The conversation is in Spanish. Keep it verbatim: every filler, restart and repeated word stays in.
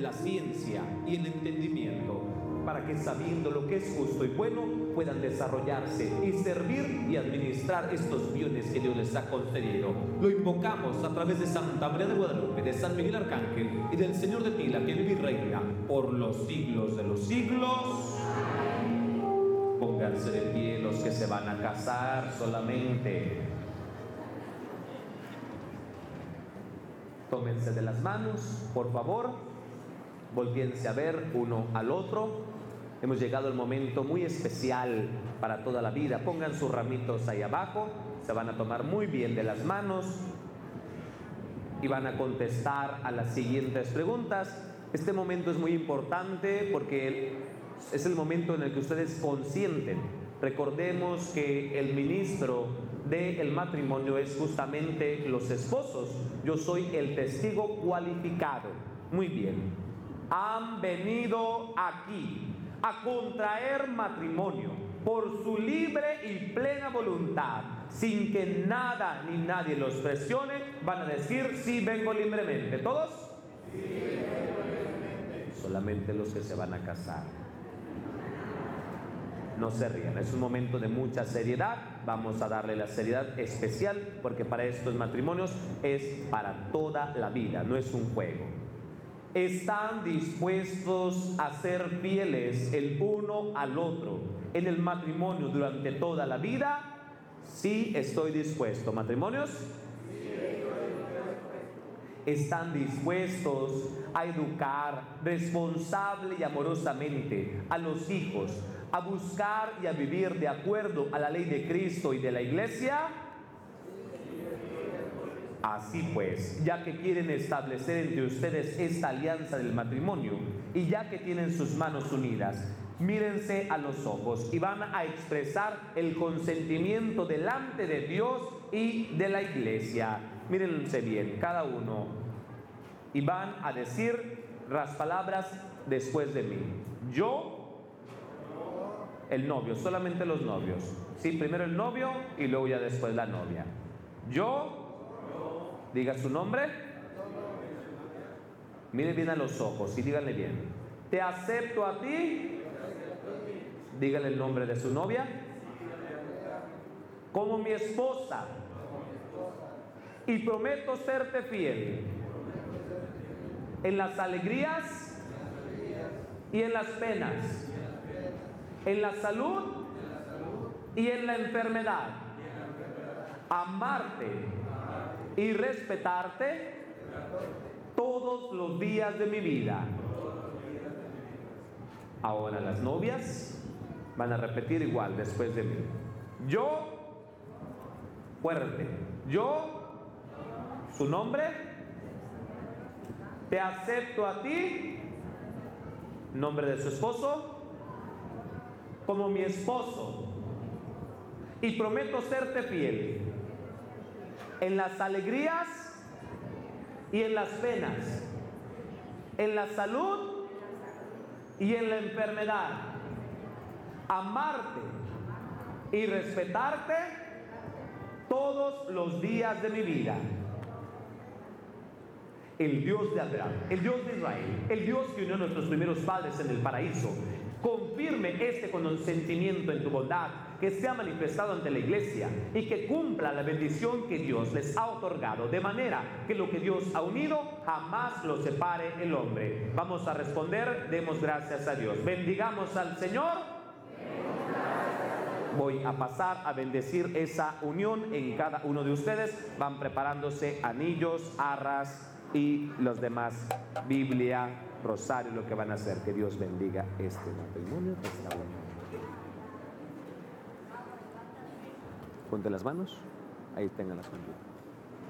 la ciencia y el entendimiento, para que sabiendo lo que es justo y bueno, puedan desarrollarse y servir y administrar estos bienes que Dios les ha concedido. Lo invocamos a través de Santa María de Guadalupe, de San Miguel Arcángel y del Señor de Pila, que vive y reina por los siglos de los siglos. Pónganse de pie los que se van a casar solamente. Tómense de las manos, por favor. Volvíense a ver uno al otro. Hemos llegado al momento muy especial para toda la vida. Pongan sus ramitos ahí abajo. Se van a tomar muy bien de las manos y van a contestar a las siguientes preguntas. Este momento es muy importante porque es el momento en el que ustedes consienten. Recordemos que el ministro del matrimonio es justamente los esposos. Yo soy el testigo cualificado. Muy bien. Han venido aquí a contraer matrimonio por su libre y plena voluntad, sin que nada ni nadie los presione. Van a decir: sí, vengo libremente. ¿Todos? Sí, vengo libremente. Solamente los que se van a casar. No se rían, es un momento de mucha seriedad. Vamos a darle la seriedad especial, porque para estos matrimonios es para toda la vida, no es un juego. ¿Están dispuestos a ser fieles el uno al otro en el matrimonio durante toda la vida? Sí, estoy dispuesto. ¿Matrimonios? Sí, estoy dispuesto. ¿Están dispuestos a educar responsable y amorosamente a los hijos, a buscar y a vivir de acuerdo a la ley de Cristo y de la Iglesia? Así pues, ya que quieren establecer entre ustedes esta alianza del matrimonio y ya que tienen sus manos unidas, mírense a los ojos y van a expresar el consentimiento delante de Dios y de la Iglesia. Mírense bien, cada uno, y van a decir las palabras después de mí. Yo, el novio, solamente los novios. Sí, primero el novio y luego ya después la novia. Yo, diga su nombre. Mire bien a los ojos y díganle bien. Te acepto a ti. Dígale el nombre de su novia. Como mi esposa. Y prometo serte fiel. En las alegrías y en las penas. En la salud y en la enfermedad. Amarte y respetarte todos los días de mi vida. Ahora las novias van a repetir igual después de mí. Yo, fuerte. Yo, su nombre. Te acepto a ti, nombre de su esposo, como mi esposo, y prometo serte fiel en las alegrías y en las penas, en la salud y en la enfermedad, amarte y respetarte todos los días de mi vida. El Dios de Abraham, el Dios de Israel, el Dios que unió a nuestros primeros padres en el paraíso, confirme este consentimiento en tu bondad, que se ha manifestado ante la Iglesia, y que cumpla la bendición que Dios les ha otorgado, de manera que lo que Dios ha unido jamás lo separe el hombre. Vamos a responder, demos gracias a Dios. Bendigamos al Señor. Voy a pasar a bendecir esa unión en cada uno de ustedes. Van preparándose anillos, arras y los demás, Biblia, rosario, lo que van a hacer. Que Dios bendiga este matrimonio. Ponte las manos, ahí tengan las contigo.